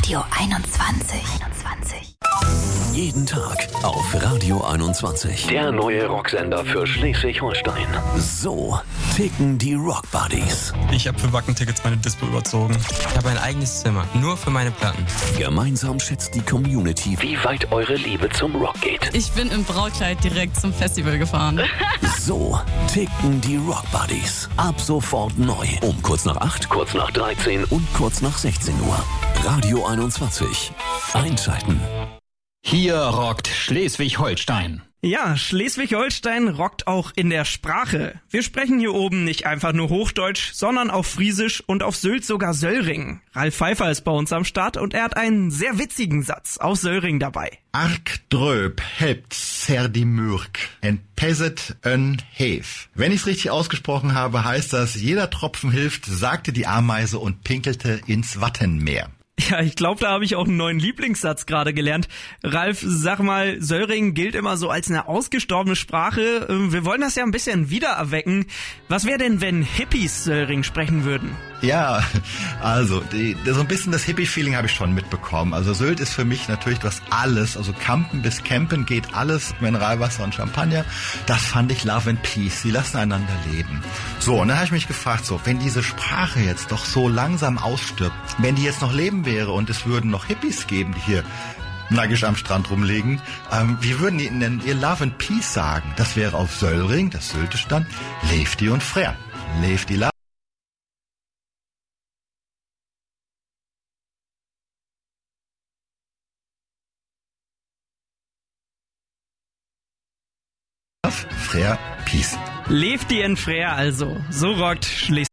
Radio 21. Jeden Tag auf Radio 21. Der neue Rocksender für Schleswig-Holstein. So ticken die Rock Buddies. Ich habe für Wacken-Tickets meine Dispo überzogen. Ich habe ein eigenes Zimmer, nur für meine Platten. Gemeinsam schätzt die Community, wie weit eure Liebe zum Rock geht. Ich bin im Brautkleid direkt zum Festival gefahren. So ticken die Rock Buddies. Ab sofort neu. Um kurz nach 8, kurz nach 13 und kurz nach 16 Uhr. Radio 21. Einschalten. Hier rockt Schleswig-Holstein. Ja, Schleswig-Holstein rockt auch in der Sprache. Wir sprechen hier oben nicht einfach nur Hochdeutsch, sondern auch Friesisch und auf Sylt sogar Söllring. Ralf Pfeiffer ist bei uns am Start und er hat einen sehr witzigen Satz aus Söllring dabei. Ark dröp helpt ser die Mürk en peset en hef. Wenn ich's richtig ausgesprochen habe, heißt das, jeder Tropfen hilft, sagte die Ameise und pinkelte ins Wattenmeer. Ja, ich glaube, da habe ich auch einen neuen Lieblingssatz gerade gelernt. Ralf, sag mal, Söllring gilt immer so als eine ausgestorbene Sprache. Wir wollen das ja ein bisschen wiedererwecken. Was wäre denn, wenn Hippies Söllring sprechen würden? Ja, also so ein bisschen das Hippie-Feeling habe ich schon mitbekommen. Also Sylt ist für mich natürlich das alles, also Campen bis Campen geht alles, Mineralwasser und Champagner. Das fand ich Love and Peace. Sie lassen einander leben. So, und dann habe ich mich gefragt, so, wenn diese Sprache jetzt doch so langsam ausstirbt, wenn die jetzt noch leben wäre und es würden noch Hippies geben, die hier nackig am Strand rumlegen, wie würden die denn ihr Love and Peace sagen? Das wäre auf Söllring, das Syltisch dann, Lefty und Frère. Lefty Love. Frère, Peace. Lefty and Frère also. So rockt Schleswig.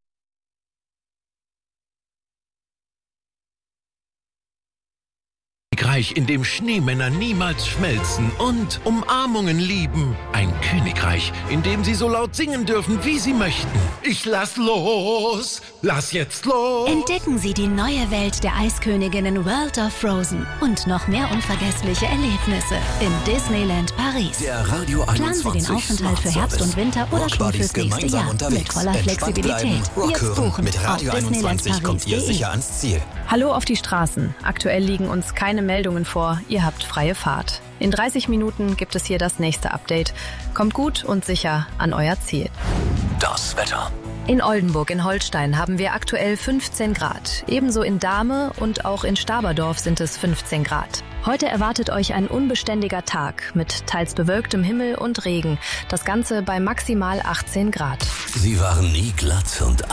Königreich, in dem Schneemänner niemals schmelzen und Umarmungen lieben. Ein Königreich, in dem sie so laut singen dürfen, wie sie möchten. Ich lass los, lass jetzt los. Entdecken Sie die neue Welt der Eisköniginnen World of Frozen und noch mehr unvergessliche Erlebnisse in Disneyland Paris. Der Radio 21 Planen Sie den Aufenthalt für Herbst und Winter oder schon fürs nächste Jahr mit voller Flexibilität. Jetzt buchen. Mit Radio auf 21 kommt ihr sicher ans Ziel. Hallo auf die Straßen. Aktuell liegen uns keine Meldungen vor. Ihr habt freie Fahrt. In 30 Minuten gibt es hier das nächste Update. Kommt gut und sicher an euer Ziel. Das Wetter. In Oldenburg in Holstein haben wir aktuell 15 Grad. Ebenso in Dahme und auch in Staberdorf sind es 15 Grad. Heute erwartet euch ein unbeständiger Tag mit teils bewölktem Himmel und Regen. Das Ganze bei maximal 18 Grad. Sie waren nie glatt und